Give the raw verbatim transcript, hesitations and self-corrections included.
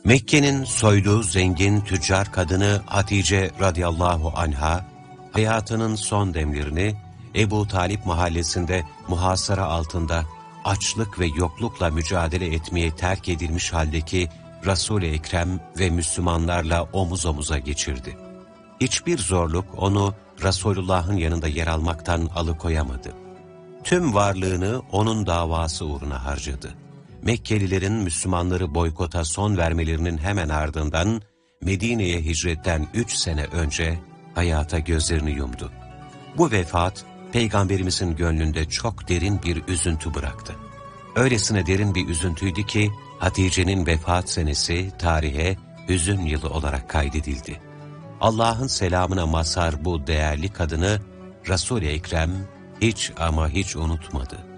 Mekke'nin soylu, zengin, tüccar kadını Hatice radıyallahu anha, hayatının son demlerini Ebu Talip mahallesinde muhasara altında açlık ve yoklukla mücadele etmeye terk edilmiş haldeki Resul-i Ekrem ve Müslümanlarla omuz omuza geçirdi. Hiçbir zorluk onu Resulullah'ın yanında yer almaktan alıkoyamadı. Tüm varlığını onun davası uğruna harcadı. Mekkelilerin Müslümanları boykota son vermelerinin hemen ardından Medine'ye hicretten üç sene önce hayata gözlerini yumdu. Bu vefat, Peygamberimizin gönlünde çok derin bir üzüntü bıraktı. Öylesine derin bir üzüntüydü ki, Hatice'nin vefat senesi tarihe hüzün yılı olarak kaydedildi. Allah'ın selamına mazhar bu değerli kadını Resul-i Ekrem hiç ama hiç unutmadı.